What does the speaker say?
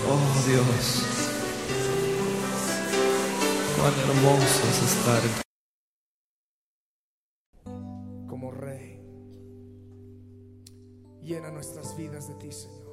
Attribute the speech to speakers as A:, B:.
A: Oh Dios, cuán hermoso es estar en
B: como Rey. Llena nuestras vidas de ti, Señor.